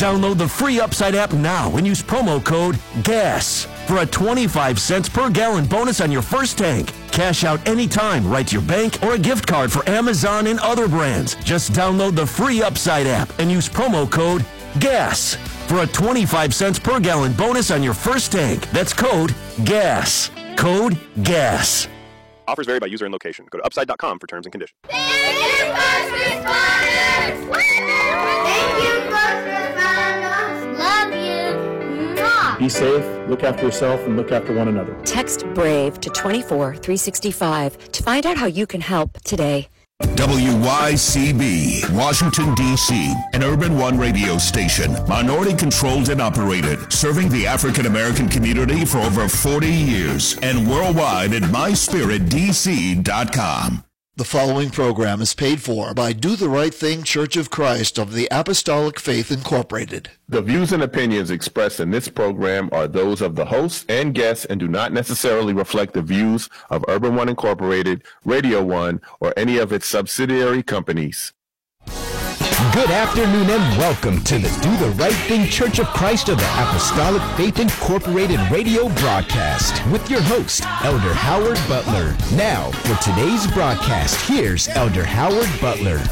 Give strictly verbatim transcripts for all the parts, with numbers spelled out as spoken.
Download the free Upside app now and use promo code GAS for a twenty-five cents per gallon bonus on your first tank. Cash out anytime right to your bank or a gift card for Amazon and other brands. Just download the free Upside app and use promo code GAS for a twenty-five cents per gallon bonus on your first tank. That's code GAS. Code GAS. Offers vary by user and location. Go to upside dot com for terms and conditions. Thank you, first responders! Thank you, first responders! Love you! Mwah. Be safe, look after yourself, and look after one another. Text BRAVE to two four three six five to find out how you can help today. W Y C B, Washington, D C, an Urban One radio station, minority-controlled and operated, serving the African-American community for over forty years, and worldwide at my spirit d c dot com. The following program is paid for by Do the Right Thing Church of Christ of the Apostolic Faith Incorporated. The views and opinions expressed in this program are those of the hosts and guests and do not necessarily reflect the views of Urban One Incorporated, Radio One, or any of its subsidiary companies. Good afternoon and welcome to the Do the Right Thing Church of Christ of the Apostolic Faith Incorporated radio broadcast with your host, Elder Howard Butler. Now, for today's broadcast, here's Elder Howard Butler.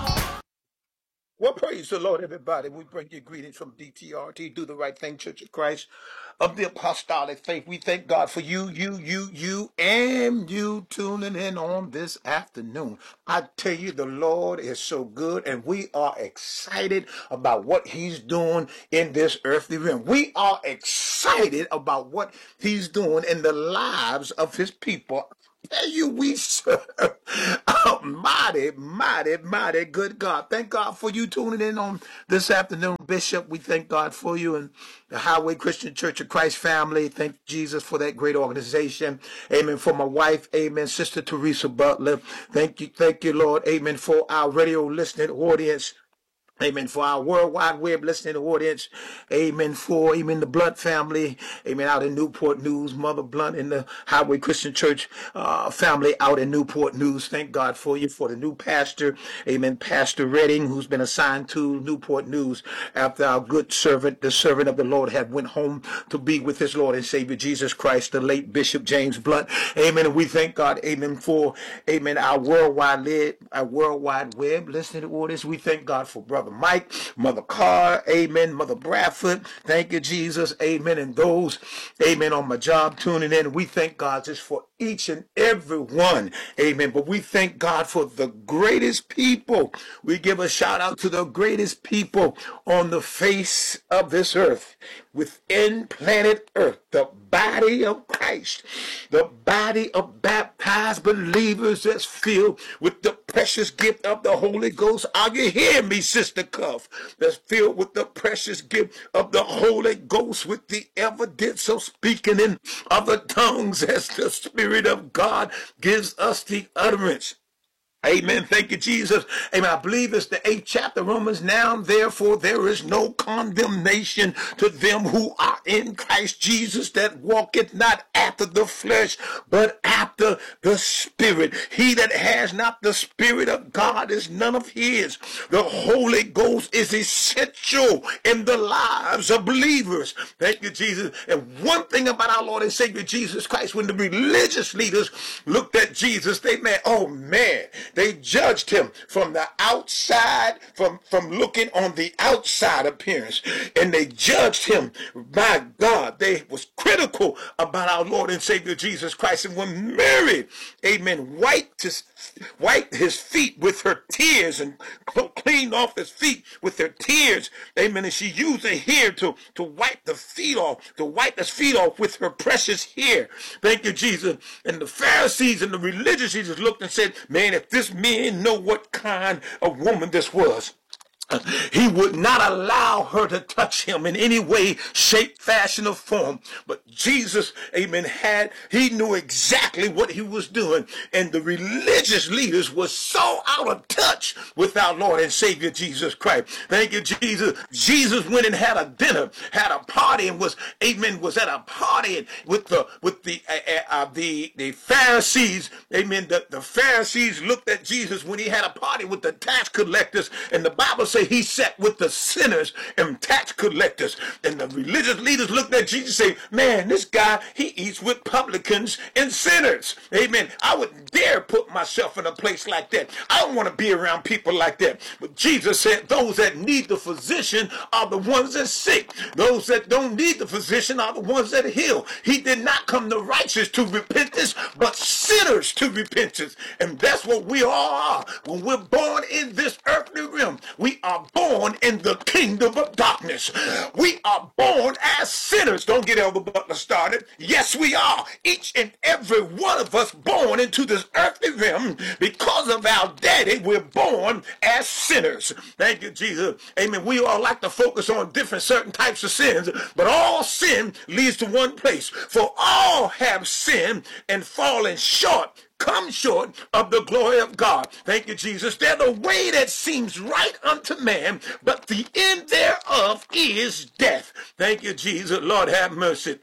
Well, praise the Lord, everybody. We bring you greetings from D T R T, Do the Right Thing Church of Christ of the Apostolic Faith. We thank God for you, you, you, you, and you tuning in on this afternoon. I tell you, the Lord is so good, and we are excited about what he's doing in this earthly realm. We are excited about what he's doing in the lives of his people. Tell you, we serve a mighty, mighty, mighty good God. Thank God for you tuning in on this afternoon, Bishop. We thank God for you and the Highway Christian Church of Christ family. Thank Jesus for that great organization. Amen. For my wife, amen, Sister Teresa Butler. Thank you, thank you, Lord. Amen. For our radio listening audience. Amen. For our worldwide web listening audience. Amen. For, amen, the Blunt family. Amen. Out in Newport News. Mother Blunt and the Highway Christian Church uh, family out in Newport News. Thank God for you. For the new pastor. Amen. Pastor Redding, who's been assigned to Newport News after our good servant, the servant of the Lord, had went home to be with his Lord and Savior Jesus Christ, the late Bishop James Blunt. Amen. And we thank God. Amen. For, amen, our worldwide led, our worldwide web listening audience. We thank God for Brother Mike, Mother Carr, amen, Mother Bradford, thank you, Jesus, amen, and those, amen, on my job tuning in. We thank God just for each and every one, amen, but we thank God for the greatest people. We give a shout out to the greatest people on the face of this earth, within planet Earth, the body of Christ, the body of baptized believers that's filled with the precious gift of the Holy Ghost. Are you hearing me, Sister Cuff? That's filled with the precious gift of the Holy Ghost, with the evidence of speaking in other tongues as the Spirit of God gives us the utterance. Amen. Thank you, Jesus. Amen. I believe it's the eighth chapter, Romans. Now, therefore, there is no condemnation to them who are in Christ Jesus, that walketh not after the flesh, but after the Spirit. He that has not the Spirit of God is none of his. The Holy Ghost is essential in the lives of believers. Thank you, Jesus. And one thing about our Lord and Savior Jesus Christ, when the religious leaders looked at Jesus, they man, oh man, they judged him from the outside, from, from looking on the outside appearance. And they judged him, by God, they was critical about our Lord and Savior Jesus Christ. And when Mary, amen, wiped his, wiped his feet with her tears and cleaned off his feet with her tears, amen, and she used her hair to, to wipe the feet off, to wipe his feet off with her precious hair. Thank you, Jesus. And the Pharisees and the religious leaders looked and said, man, if this man know what kind of woman this was, he would not allow her to touch him in any way, shape, fashion, or form. But Jesus, amen, had, he knew exactly what he was doing. And the religious leaders were so out of touch with our Lord and Savior Jesus Christ. Thank you, Jesus. Jesus went and had a dinner, had a party, and was, amen, was at a party with the, with the, uh, uh, the, the Pharisees. Amen. The, the Pharisees looked at Jesus when he had a party with the tax collectors. And the Bible says, say he sat with the sinners and tax collectors. And the religious leaders looked at Jesus and say, man, this guy, he eats with publicans and sinners. Amen. I wouldn't dare put myself in a place like that. I don't want to be around people like that. But Jesus said those that need the physician are the ones that are sick. Those that don't need the physician are the ones that are healed. He did not come the righteous to repentance, but sinners to repentance. And that's what we all are. When we're born in this earthly realm, we are born in the kingdom of darkness. We are born as sinners. Don't get Elder Butler started. Yes, we are. Each and every one of us born into this earthly realm because of our daddy. We're born as sinners. Thank you, Jesus. Amen. We all like to focus on different certain types of sins, but all sin leads to one place. For all have sinned and fallen short, come short of the glory of God. Thank you, Jesus. They're the way that seems right unto man, but the end thereof is death. Thank you, Jesus. Lord, have mercy.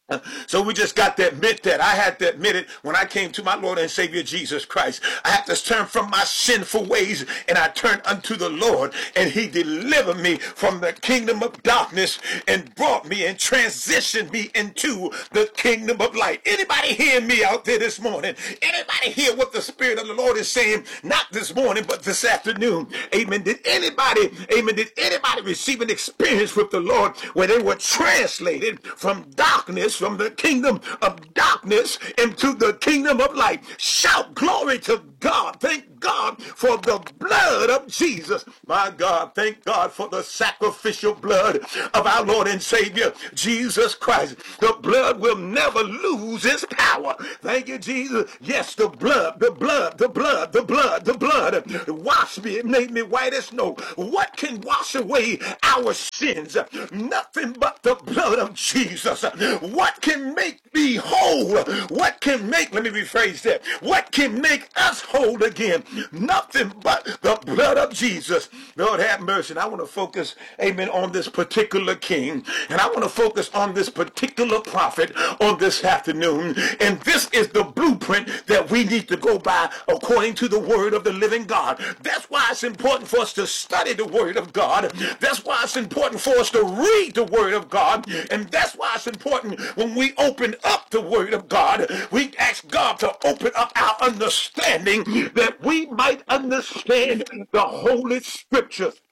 So we just got to admit that. I had to admit it when I came to my Lord and Savior Jesus Christ. I had to turn from my sinful ways and I turned unto the Lord, and he delivered me from the kingdom of darkness and brought me and transitioned me into the kingdom of light. Anybody hear me out there this morning? Anybody hear what the Spirit of the Lord is saying? Not this morning, but this afternoon. Amen. Did anybody, amen, did anybody receive an experience with the Lord where they were translated from darkness, from the kingdom of darkness into the kingdom of light? Shout glory to God. Thank God for the blood of Jesus. My God, thank God for the sacrificial blood of our Lord and Savior, Jesus Christ. The blood will never lose its power. Thank you, Jesus. Yes, the blood, the blood, the blood, the blood, the blood washed me. It made me white as snow. What can wash away our sins? Nothing but the blood of Jesus. What can make me whole? What can make, let me rephrase that. What can make us whole again? Nothing but the blood of Jesus. Lord have mercy. And I want to focus, amen, on this particular king. And I want to focus on this particular prophet on this afternoon. And this is the blueprint that we need to go by according to the word of the living God. That's why it's important for us to study the word of God. That's why it's important for us to read the word of God. And that's why it's important when we open up the word of God, we ask God to open up our understanding that we might understand the Holy Scriptures.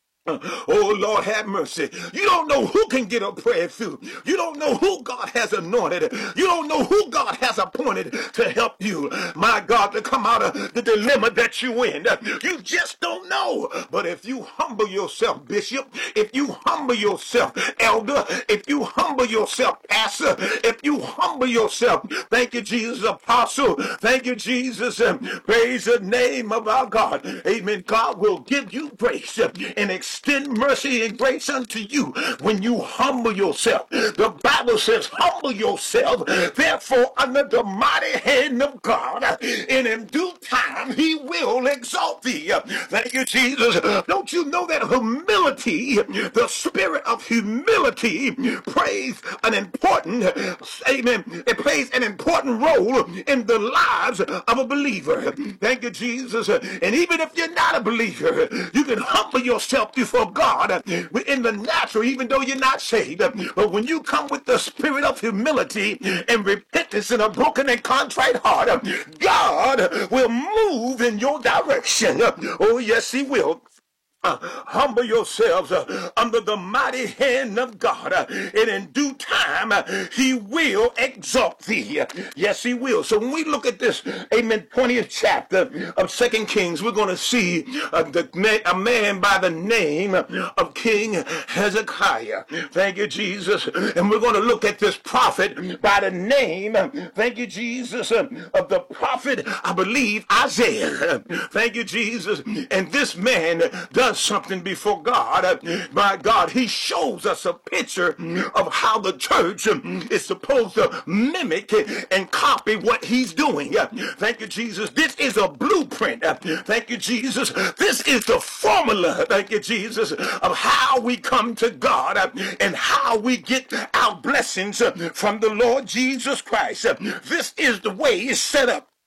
Oh, Lord, have mercy. You don't know who can get a prayer through. You don't know who God has anointed. You don't know who God has appointed to help you, my God, to come out of the dilemma that you're in. You just don't know. But if you humble yourself, Bishop, if you humble yourself, Elder, if you humble yourself, Pastor, if you humble yourself, thank you, Jesus, Apostle, thank you, Jesus, and praise the name of our God. Amen. God will give you grace and extend mercy and grace unto you when you humble yourself. The Bible says, humble yourself, therefore, under the mighty hand of God, and in due time he will exalt thee. Thank you, Jesus. Don't you know that humility, the spirit of humility, plays an important, amen, it plays an important role in the lives of a believer. Thank you, Jesus. And even if you're not a believer, you can humble yourself before God in the natural, even though you're not saved. But when you come with the spirit of humility and repentance in a broken and contrite heart, God will move in your direction. Oh, yes, he will. Uh, humble yourselves uh, under the mighty hand of God, uh, and in due time uh, he will exalt thee. Uh, yes, he will. So when we look at this, amen, twentieth chapter of Second Kings, we're going to see uh, the man, a man by the name of King Hezekiah. Thank you, Jesus. And we're going to look at this prophet by the name, thank you, Jesus, uh, of the prophet, I believe, Isaiah. Thank you, Jesus. And this man does something before God. My God, he shows us a picture of how the church is supposed to mimic and copy what he's doing. Thank you, Jesus. This is a blueprint. Thank you, Jesus. This is the formula, thank you, Jesus, of how we come to God and how we get our blessings from the Lord Jesus Christ. This is the way it's set up.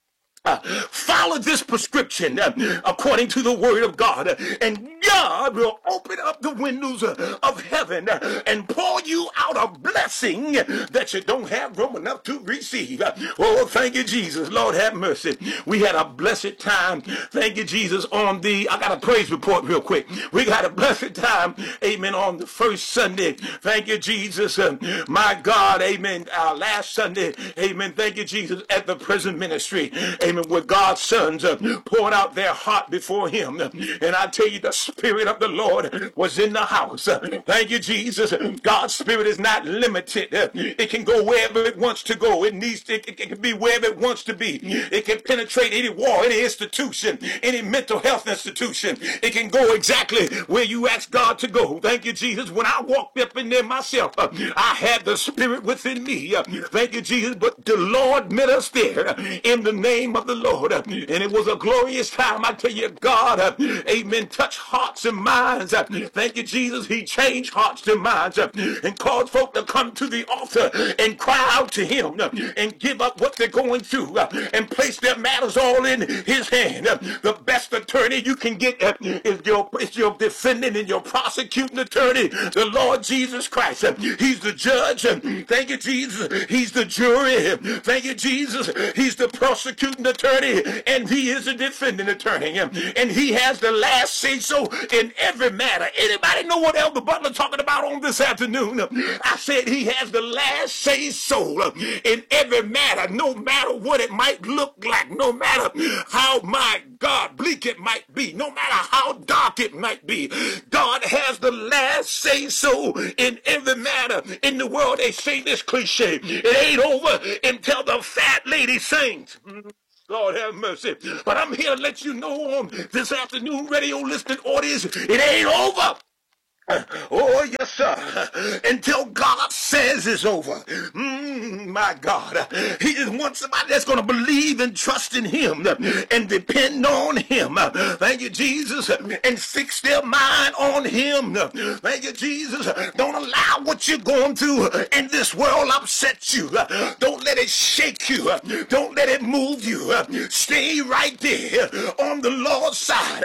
Uh, follow this prescription uh, according to the word of God, uh, and God will open up the windows uh, of heaven uh, and pour you out a blessing that you don't have room enough to receive. Uh, oh, thank you, Jesus. Lord, have mercy. We had a blessed time. Thank you, Jesus. On the, I got a praise report real quick. We got a blessed time. Amen. On the first Sunday. Thank you, Jesus. Uh, my God. Amen. Our last Sunday. Amen. Thank you, Jesus. At the prison ministry. Amen. Where God's sons uh, poured out their heart before him. And I tell you, the Spirit of the Lord was in the house. Uh, thank you, Jesus. God's Spirit is not limited. Uh, it can go wherever it wants to go. It needs to, it, it can be wherever it wants to be. It can penetrate any wall, any institution, any mental health institution. It can go exactly where you ask God to go. Thank you, Jesus. When I walked up in there myself, uh, I had the Spirit within me. Uh, thank you, Jesus. But the Lord met us there uh, in the name of the Lord. Uh, and it was a glorious time. I tell you, God, uh, amen, touch hearts and minds. Uh, thank you, Jesus. He changed hearts and minds uh, and caused folk to come to the altar and cry out to him uh, and give up what they're going through uh, and place their matters all in his hand. Uh, the best attorney you can get uh, is your, is your defendant and your prosecuting attorney, the Lord Jesus Christ. Uh, he's the judge. Uh, thank you, Jesus. He's the jury. Uh, thank you, Jesus. He's the prosecuting attorney, and he is the defending attorney. Uh, and he has the last say so in every matter. Anybody know what Elder Butler talking about on this afternoon? Uh, I said he has the last say so uh, in every matter, no matter what it might look like, no matter how, my God, bleak it might be, no matter how dark it might be. God has the last say so in every matter. In the world, they say this cliche: it ain't over until the fat lady sings. Lord have mercy. But I'm here to let you know on this afternoon, radio listening audience, it ain't over. Oh, yes, sir. Until God says it's over. Mm, my God. He just wants somebody that's going to believe and trust in him and depend on him. Thank you, Jesus. And fix their mind on him. Thank you, Jesus. Don't allow what you're going through in this world upset you. Don't let it shake you. Don't let it move you. Stay right there on the Lord's side.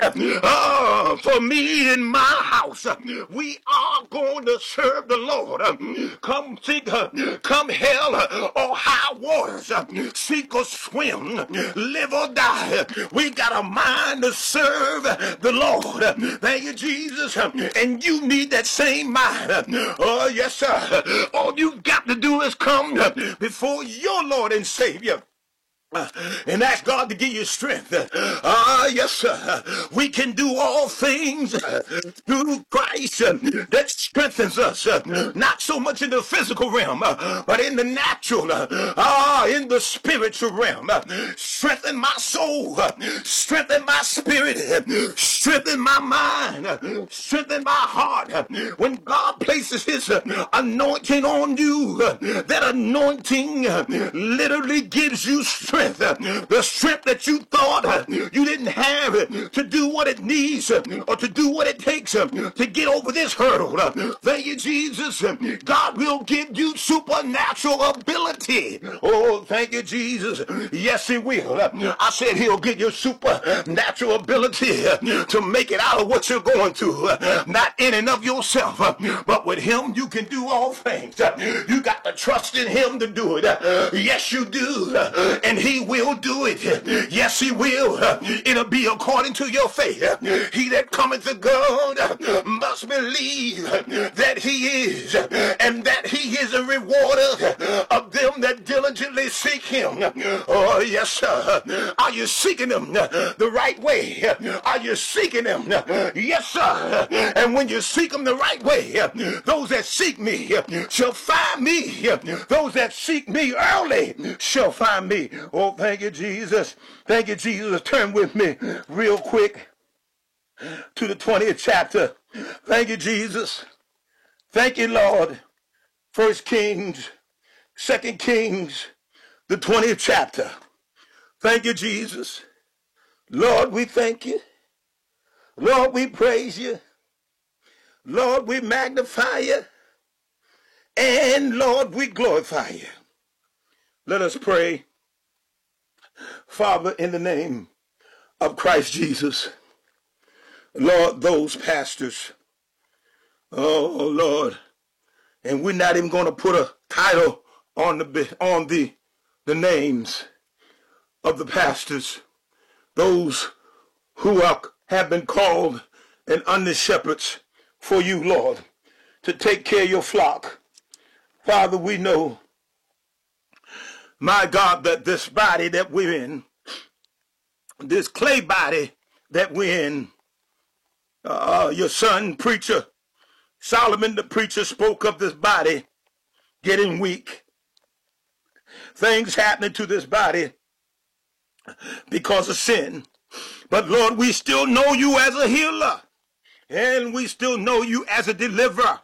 Oh, for me in my house, we are going to serve the Lord. Come sink, come hell or high waters, sink or swim, live or die. We got a mind to serve the Lord. Thank you, Jesus. And you need that same mind. Oh, yes, sir. All you got to do is come before your Lord and Savior. Uh, and ask God to give you strength. Ah, uh, yes, sir. We can do all things uh, through Christ uh, that strengthens us. Uh, not so much in the physical realm, uh, but in the natural. Uh, ah, in the spiritual realm. Uh, strengthen my soul. Uh, strengthen my spirit. Uh, strengthen my mind. Uh, strengthen my heart. Uh, when God places his uh, anointing on you, uh, that anointing uh, literally gives you strength. The strength that you thought you didn't have to do what it needs or to do what it takes to get over this hurdle. Thank you, Jesus. God will give you supernatural ability. Oh, thank you, Jesus. Yes, he will. I said he'll give you supernatural ability to make it out of what you're going through. Not in and of yourself, but with him you can do all things. You got to trust in him to do it. Yes, you do. And he He will do it. Yes, he will. It'll be according to your faith. He that cometh to God must believe that he is, and that he is a rewarder of them that diligently seek him. Oh, yes, sir. Are you seeking him the right way? Are you seeking him? Yes, sir. And when you seek him the right way, those that seek me shall find me. Those that seek me early shall find me. Oh, thank you, Jesus. Thank you, Jesus. Turn with me real quick to the twentieth chapter. Thank you, Jesus. Thank you, Lord. First Kings, Second Kings, the twentieth chapter. Thank you, Jesus. Lord, we thank you. Lord, we praise you. Lord, we magnify you. And Lord, we glorify you. Let us pray. Father, in the name of Christ Jesus, Lord, those pastors, oh Lord, and we're not even going to put a title on the on the the names of the pastors, those who are have been called and under shepherds for you, Lord, to take care of your flock. Father, we know, my God, that this body that we're in, this clay body that we're in, uh, your son, preacher, Solomon the preacher, spoke of this body getting weak. Things happening to this body because of sin. But Lord, we still know you as a healer. And we still know you as a deliverer.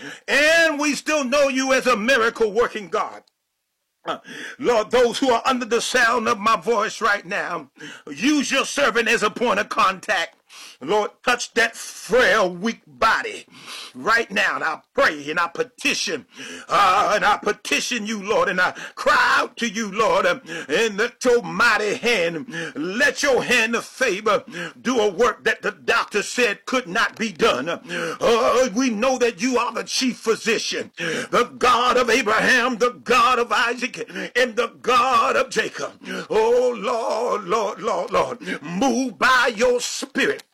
And we still know you as a miracle working God. Uh, Lord, those who are under the sound of my voice right now, use your servant as a point of contact. Lord, touch that frail, weak body right now. And I pray and I petition, uh, and I petition you, Lord, and I cry out to you, Lord, uh, and let your mighty hand, let your hand of favor do a work that the doctor said could not be done. Uh, we know that you are the chief physician, the God of Abraham, the God of Isaac, and the God of Jacob. Oh, Lord, Lord, Lord, Lord, move by your spirit.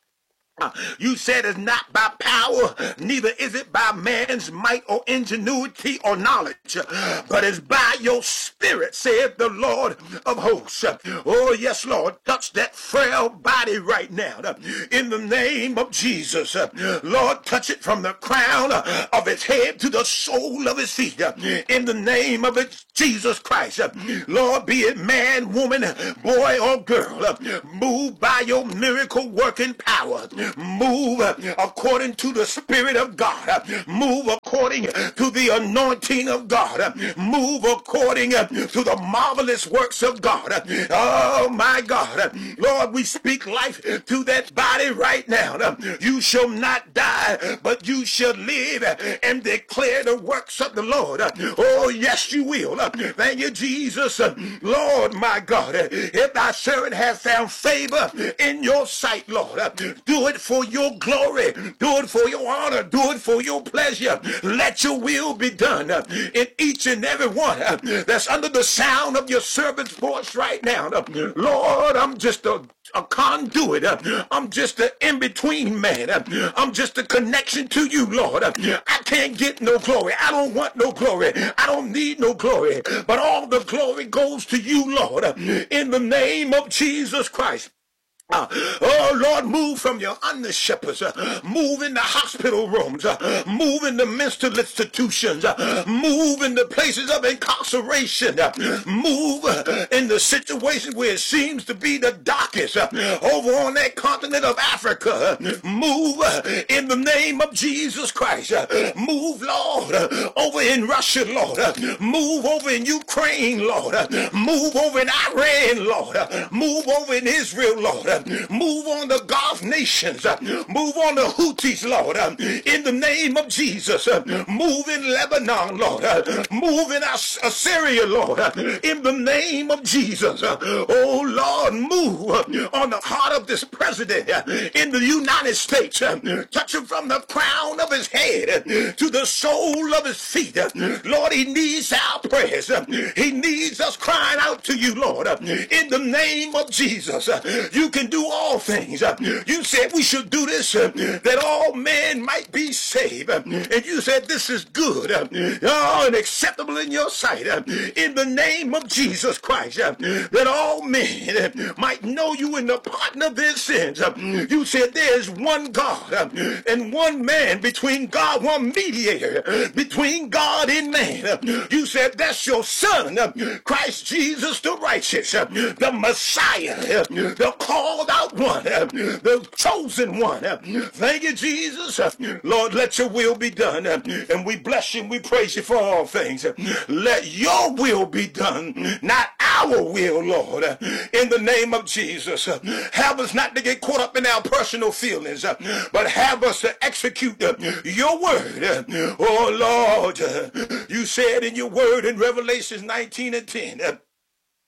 You said it's not by power, neither is it by man's might or ingenuity or knowledge, but it's by your spirit, saith the Lord of hosts. Oh, yes, Lord, touch that frail body right now in the name of Jesus. Lord, touch it from the crown of its head to the sole of its feet in the name of it, Jesus Christ. Lord, be it man, woman, boy, or girl, move by your miracle working power. Move according to the Spirit of God. Move according to the anointing of God. Move according to the marvelous works of God. Oh, my God. Lord, we speak life to that body right now. You shall not die, but you shall live and declare the works of the Lord. Oh, yes, you will. Thank you, Jesus. Lord, my God, if thy servant has found favor in your sight, Lord, do it for your glory, do it for your honor, do it for your pleasure. Let your will be done in each and every one that's under the sound of your servant's voice right now. Lord, I'm just a a conduit. I'm just an in-between man. I'm just a connection to you, Lord. I can't get no glory. I don't want no glory. I don't need no glory. But all the glory goes to you, Lord, in the name of Jesus Christ. Uh, oh, Lord, move from your under shepherds. Uh, move in the hospital rooms. Uh, move in the mental institutions. Uh, move in the places of incarceration. Uh, move uh, in the situations where it seems to be the darkest. Uh, over on that continent of Africa. Uh, move uh, in the name of Jesus Christ. Uh, move, Lord, uh, over in Russia, Lord. Uh, move over in Ukraine, Lord. Uh, move over in Iran, Lord. Uh, move over in Israel, Lord. Uh, Move on the Gulf nations. Move on the Houthis, Lord. In the name of Jesus. Move in Lebanon, Lord. Move in Assyria, Lord. In the name of Jesus. Oh, Lord, move on the heart of this president in the United States. Touch him from the crown of his head to the sole of his feet. Lord, he needs our prayers. He needs us crying out to you, Lord. In the name of Jesus. You can do all things. You said we should do this that all men might be saved. And you said this is good oh, and acceptable in your sight. In the name of Jesus Christ, that all men might know you in the pardon of their sins. You said there is one God and one man between God, one mediator between God and man. You said that's your son, Christ Jesus the righteous, the Messiah, the called out one, the chosen one. Thank you, Jesus. Lord, let your will be done. And we bless you and we praise you for all things. Let your will be done, not our will, Lord. In the name of Jesus. Have us not to get caught up in our personal feelings, but have us to execute your word. Oh, Lord, you said in your word in Revelation nineteen and ten,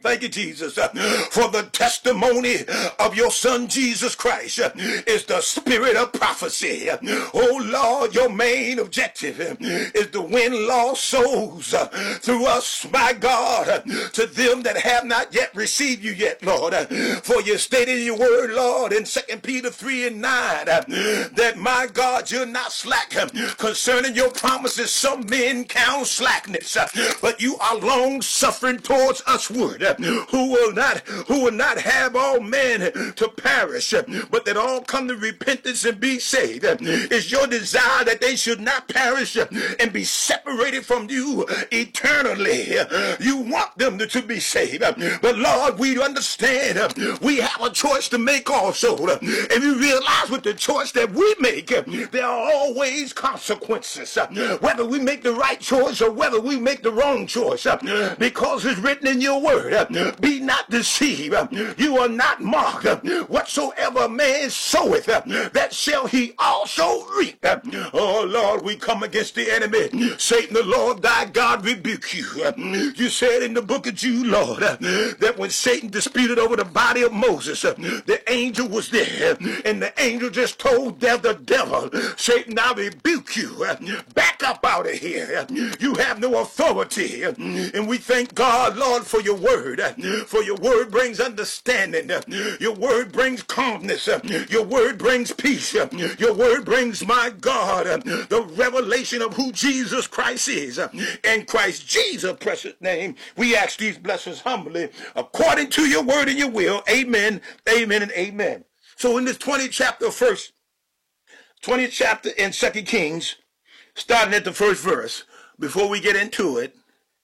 Thank you, Jesus, uh, for the testimony of your son, Jesus Christ, uh, is the spirit of prophecy. Oh, Lord, your main objective uh, is to win lost souls uh, through us, my God, uh, to them that have not yet received you yet, Lord. Uh, for you stated in your word, Lord, in Second Peter three and nine, uh, that, my God, you're not slack uh, concerning your promises. Some men count slackness, uh, but you are long-suffering towards usward, uh, who will not who will not have all men to perish, but that all come to repentance and be saved. It's your desire that they should not perish and be separated from you eternally. You want them to be saved, but Lord, we understand we have a choice to make also, and we realize with the choice that we make, there are always consequences, whether we make the right choice or whether we make the wrong choice, because it's written in your word, be not deceived. You are not mocked. Whatsoever man soweth, that shall he also reap. Oh, Lord, we come against the enemy. Satan, the Lord thy God rebuke you. You said in the book of Jude, Lord, that when Satan disputed over the body of Moses, the angel was there, and the angel just told the devil, Satan, I rebuke you. Back up out of here. You have no authority. And we thank God, Lord, for your word. For your word brings understanding. Your word brings calmness. Your word brings peace. Your word brings, my God, the revelation of who Jesus Christ is. In Christ Jesus' precious name, we ask these blessings humbly, according to your word and your will. Amen, amen, and amen. So in this twentieth chapter of first, twentieth chapter in Second Kings, starting at the first verse, before we get into it,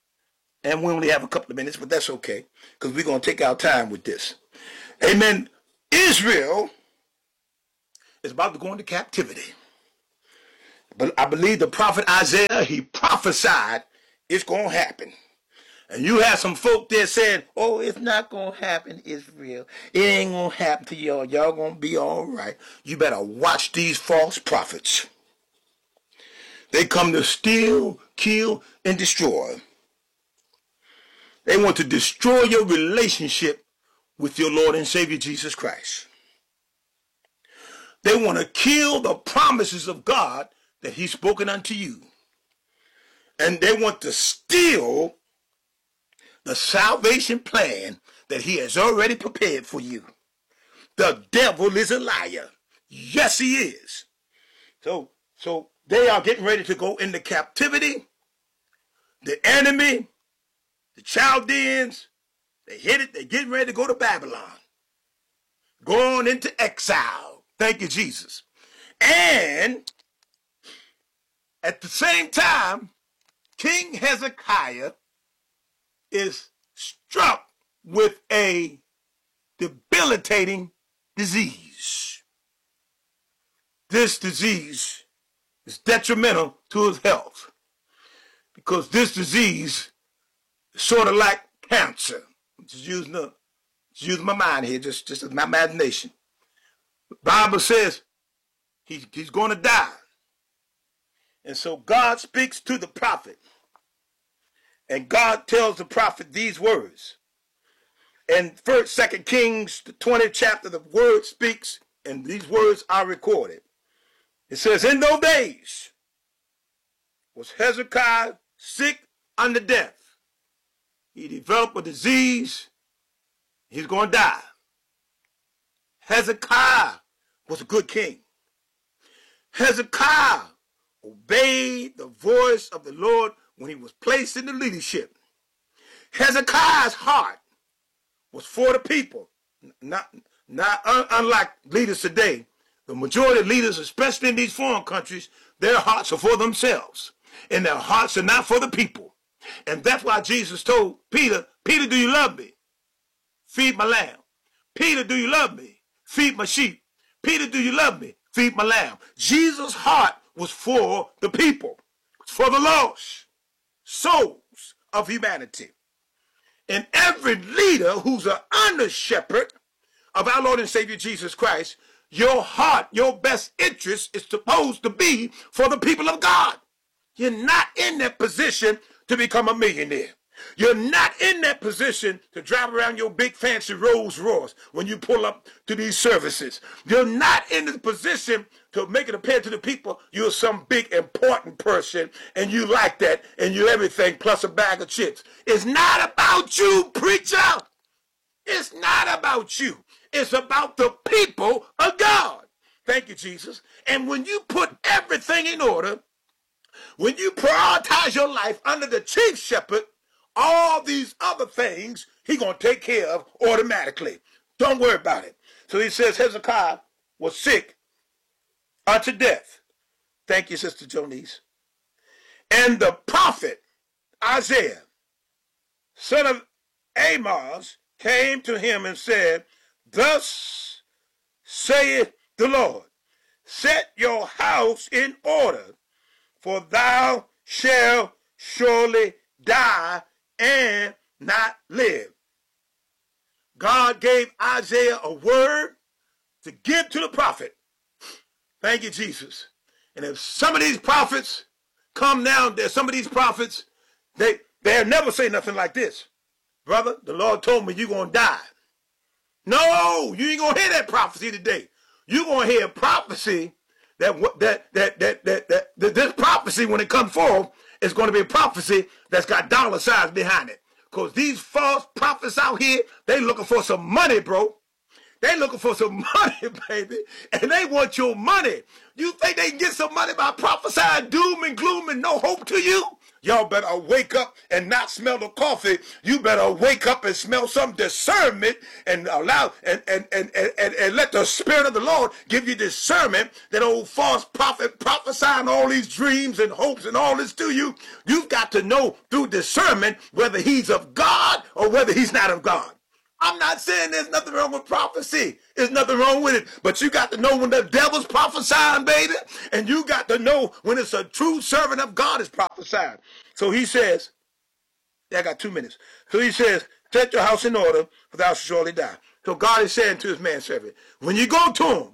and we only have a couple of minutes, but that's okay, because we're going to take our time with this. Amen. Israel is about to go into captivity. But I believe the prophet Isaiah, he prophesied it's going to happen. And you have some folk there saying, oh, it's not going to happen, Israel. It ain't going to happen to y'all. Y'all going to be all right. You better watch these false prophets. They come to steal, kill, and destroy. They want to destroy your relationship with your Lord and Savior Jesus Christ. They want to kill the promises of God that he's spoken unto you. And they want to steal the salvation plan that he has already prepared for you. The devil is a liar. Yes, he is. So, so they are getting ready to go into captivity. The enemy, the Chaldeans, they hit it. They're getting ready to go to Babylon. Going into exile. Thank you, Jesus. And at the same time, King Hezekiah is struck with a debilitating disease. This disease is detrimental to his health, because this disease is sort of like cancer. I'm just using, the, just using my mind here, just, just my imagination. The Bible says he, he's going to die. And so God speaks to the prophet. And God tells the prophet these words. In first, Second Kings, the twentieth chapter, the word speaks, and these words are recorded. It says, in those days was Hezekiah sick unto death. He developed a disease. He's going to die. Hezekiah was a good king. Hezekiah obeyed the voice of the Lord when he was placed in the leadership. Hezekiah's heart was for the people. Not, not un, unlike leaders today. The majority of leaders, especially in these foreign countries, their hearts are for themselves. And their hearts are not for the people. And that's why Jesus told Peter, Peter, do you love me? Feed my lamb. Peter, do you love me? Feed my sheep. Peter, do you love me? Feed my lamb. Jesus' heart was for the people, for the lost souls of humanity. And every leader who's an under shepherd of our Lord and Savior Jesus Christ, your heart, your best interest is supposed to be for the people of God. You're not in that position to become a millionaire. You're not in that position to drive around your big fancy Rolls Royce when you pull up to these services. You're not in the position to make it appear to the people you're some big important person and you like that and you everything plus a bag of chips. It's not about you, preacher. It's not about you. It's about the people of God. Thank you, Jesus. And when you put everything in order, when you prioritize your life under the chief shepherd, all these other things he's going to take care of automatically. Don't worry about it. So he says Hezekiah was sick unto death. Thank you, Sister Jonice. And the prophet Isaiah, son of Amoz, came to him and said, thus saith the Lord, set your house in order, for thou shalt surely die and not live. God gave Isaiah a word to give to the prophet. Thank you, Jesus. And if some of these prophets come down there, some of these prophets, they, they'll never say nothing like this. Brother, the Lord told me you're going to die. No, you ain't going to hear that prophecy today. You're going to hear prophecy that, that, that, that, that, that, that this prophecy, when it comes forth, is going to be a prophecy that's got dollar signs behind it. Because these false prophets out here, they looking for some money, bro. They looking for some money, baby. And they want your money. You think they can get some money by prophesying doom and gloom and no hope to you? Y'all better wake up and not smell the coffee. You better wake up and smell some discernment and allow and and, and, and, and, and let the Spirit of the Lord give you discernment. That old false prophet prophesying all these dreams and hopes and all this to you. You've got to know through discernment whether he's of God or whether he's not of God. I'm not saying there's nothing wrong with prophecy. There's nothing wrong with it. But you got to know when the devil's prophesying, baby. And you got to know when it's a true servant of God is prophesying. So he says, yeah, I got two minutes. So he says, set your house in order, for thou shalt surely die. So God is saying to his manservant, when you go to him,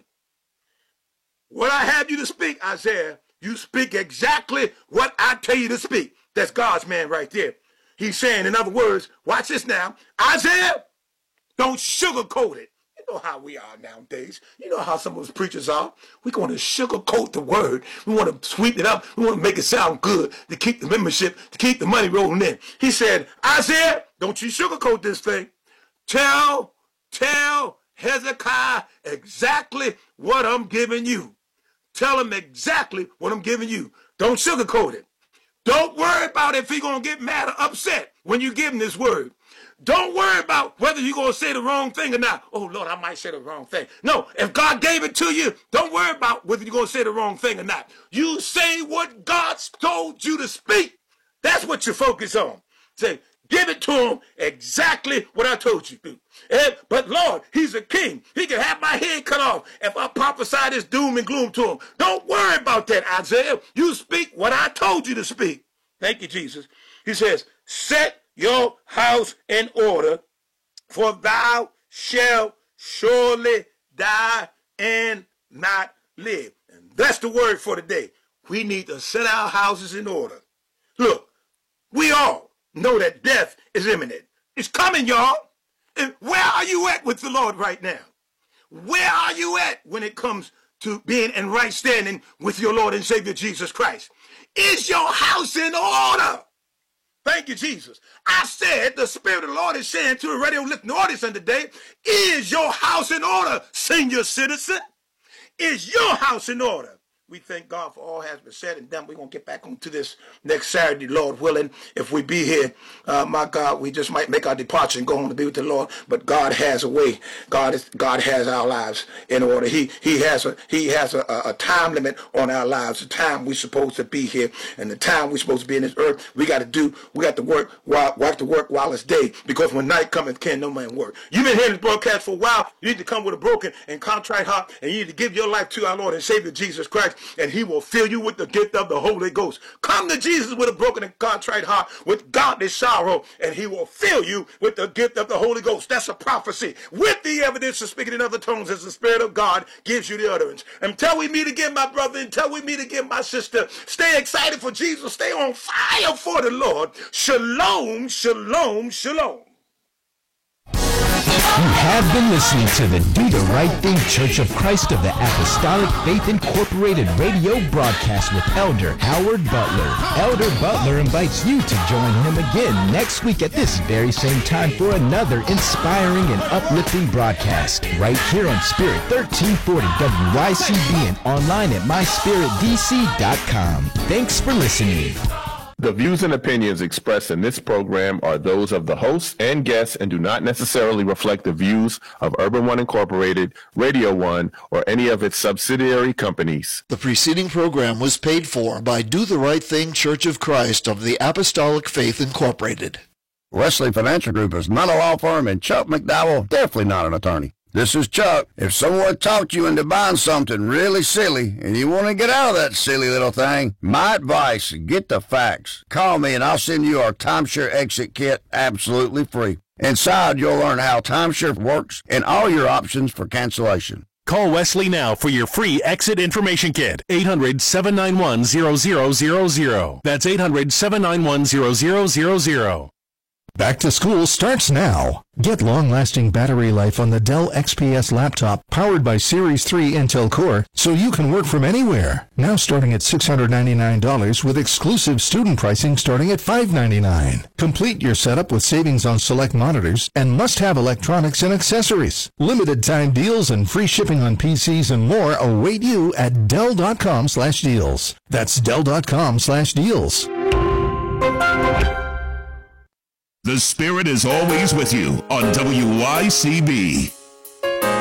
what I have you to speak, Isaiah, you speak exactly what I tell you to speak. That's God's man right there. He's saying, in other words, watch this now. Isaiah, don't sugarcoat it. You know how we are nowadays. You know how some of us preachers are. We're going to sugarcoat the word. We want to sweeten it up. We want to make it sound good to keep the membership, to keep the money rolling in. He said, Isaiah, don't you sugarcoat this thing. Tell, tell Hezekiah exactly what I'm giving you. Tell him exactly what I'm giving you. Don't sugarcoat it. Don't worry about if he's going to get mad or upset when you give him this word. Don't worry about whether you're going to say the wrong thing or not. Oh, Lord, I might say the wrong thing. No, if God gave it to you, don't worry about whether you're going to say the wrong thing or not. You say what God told you to speak. That's what you focus on. Say, give it to him exactly what I told you to. And, but, Lord, he's a king. He can have my head cut off if I prophesy this doom and gloom to him. Don't worry about that, Isaiah. You speak what I told you to speak. Thank you, Jesus. He says, set your house in order, for thou shalt surely die and not live. And that's the word for today. We need to set our houses in order. Look, we all know that death is imminent. It's coming, y'all. And where are you at with the Lord right now? Where are you at when it comes to being in right standing with your Lord and Savior Jesus Christ? Is your house in order? Thank you, Jesus. I said the Spirit of the Lord is saying to a radio listening audience today, is your house in order, senior citizen? Is your house in order? We thank God for all has been said and done. We're going to get back onto this next Saturday, Lord willing. If we be here, uh, my God, we just might make our departure and go home to be with the Lord. But God has a way. God is God has our lives in order. He He has a He has a, a time limit on our lives. The time we're supposed to be here and the time we're supposed to be in this earth. We got to do. We got to work while we have to work while it's day, because when night cometh, can no man work. You've been hearing this broadcast for a while. You need to come with a broken and contrite heart, and you need to give your life to our Lord and Savior Jesus Christ. and he will fill you with the gift of the Holy Ghost. Come to Jesus with a broken and contrite heart, with godly sorrow, and he will fill you with the gift of the Holy Ghost. That's a prophecy with the evidence of speaking in other tongues as the Spirit of God gives you the utterance. Until we meet again, my brother, until we meet again, my sister, stay excited for Jesus. Stay on fire for the Lord. Shalom, shalom, shalom. You have been listening to the Do the Right Thing Church of Christ of the Apostolic Faith Incorporated radio broadcast with Elder Howard Butler. Elder Butler invites you to join him again next week at this very same time for another inspiring and uplifting broadcast right here on Spirit thirteen forty W Y C B and online at my spirit d c dot com. Thanks for listening. The views and opinions expressed in this program are those of the hosts and guests and do not necessarily reflect the views of Urban One Incorporated, Radio One, or any of its subsidiary companies. The preceding program was paid for by Do the Right Thing Church of Christ of the Apostolic Faith Incorporated. Wesley Financial Group is not a law firm, and Chuck McDowell definitely not an attorney. This is Chuck. If someone talked you into buying something really silly and you want to get out of that silly little thing, my advice, get the facts. Call me and I'll send you our timeshare exit kit absolutely free. Inside, you'll learn how timeshare works and all your options for cancellation. Call Wesley now for your free exit information kit. eight hundred, seven nine one, zero zero zero zero. That's eight hundred, seven nine one, zero zero zero zero. Back to school starts now. Get long-lasting battery life on the Dell X P S laptop powered by Series three Intel Core so you can work from anywhere. Now starting at six hundred ninety-nine dollars with exclusive student pricing starting at five hundred ninety-nine dollars. Complete your setup with savings on select monitors and must-have electronics and accessories. Limited time deals and free shipping on P Cs and more await you at Dell dot com slash deals. That's Dell dot com slash deals. The Spirit is always with you on W Y C B.